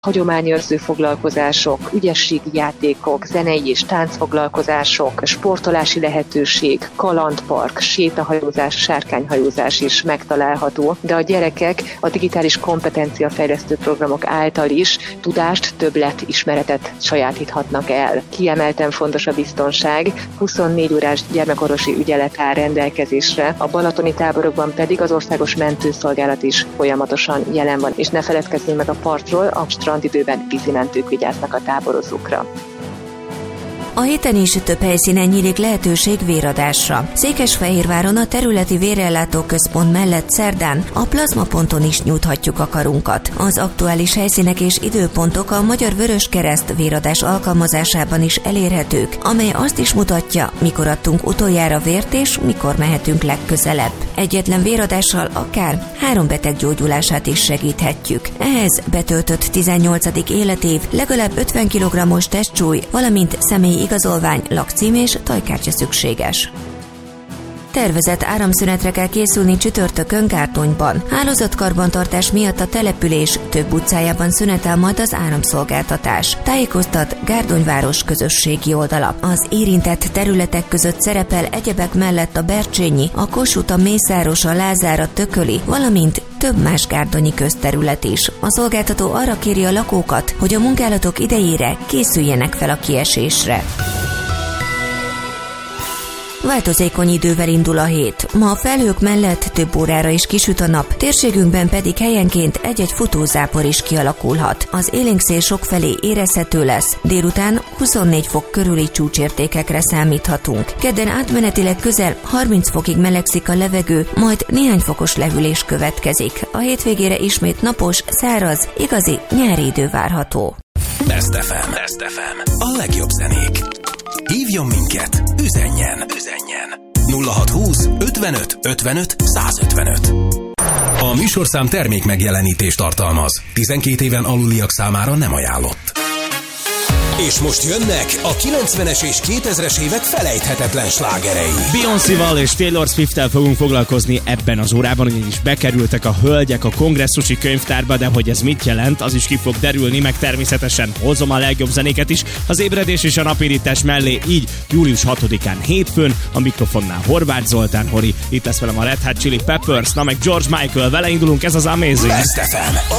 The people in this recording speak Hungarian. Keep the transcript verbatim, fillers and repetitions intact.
hagyományőrző foglalkozások, ügyességi játékok, zenei és táncfoglalkozások, sportolási lehetőség, kalandpark, sétahajózás, sárkányhajózás is megtalálható, de a gyerekek a digitális kompetenciafejlesztő programok által is tudást, többlet, ismeretet sajátíthatnak el. Kiemelten fontos a biztonság, huszonnégy órás gyermekorvosi ügyelet áll rendelkezésre, a balatoni táborokban pedig az országos mentőszolgálat is folyamatosan jelen van, és ne feledkezzünk meg a partról, a strandidőben vízimentők vigyáznak a táborozókra. A héten is több helyszínen nyílik lehetőség véradásra. Székesfehérváron a területi vérellátó központ mellett szerdán a plazmaponton is nyújthatjuk a karunkat. Az aktuális helyszínek és időpontok a Magyar Vöröskereszt véradás alkalmazásában is elérhetők, amely azt is mutatja, mikor adtunk utoljára vért és mikor mehetünk legközelebb. Egyetlen véradással akár három beteg gyógyulását is segíthetjük. Ehhez betöltött tizennyolcadik életév, legalább ötven kilogrammos testsúly, valamint személyi igazolvány, lakcím és tajkártya szükséges. Tervezett áramszünetre kell készülni csütörtökön Gárdonyban. Hálózatkarbantartás miatt a település több utcájában szünetel majd az áramszolgáltatás. Tájékoztat Gárdonyváros közösségi oldala. Az érintett területek között szerepel egyebek mellett a Bercsényi, a Kossuth, a Mészáros, a Lázár, a Tököli, valamint több más gárdonyi közterület is. A szolgáltató arra kéri a lakókat, hogy a munkálatok idejére készüljenek fel a kiesésre. Változékony idővel indul a hét. Ma a felhők mellett több órára is kisüt a nap, térségünkben pedig helyenként egy-egy futózápor is kialakulhat. Az élénkszél sokfelé érezhető lesz, délután huszonnégy fok körüli csúcsértékekre számíthatunk. Kedden átmenetileg közel harminc fokig melegszik a levegő, majd néhány fokos lehűlés következik. A hétvégére ismét napos, száraz, igazi nyári idő várható. Best ef em. Best ef em. A legjobb zenék. Hívjon minket, üzenjen, üzenjen. nulla hat húsz ötvenöt ötvenöt százötvenöt. A műsorszám termék megjelenítést tartalmaz. tizenkét éven aluliak számára nem ajánlott. És most jönnek a kilencvenes és kétezres évek felejthetetlen slágerei. Beyoncéval és Taylor Swifttel fogunk foglalkozni ebben az órában, ugyanis bekerültek a hölgyek a kongresszusi könyvtárba, de hogy ez mit jelent, az is ki fog derülni, meg természetesen hozom a legjobb zenéket is az ébredés és a napirítás mellé, így július hatodikán hétfőn, a mikrofonnál Horváth Zoltán Hori, itt lesz velem a Red Hot Chili Peppers, na meg George Michael, vele indulunk, ez az Amazing. Best ef em.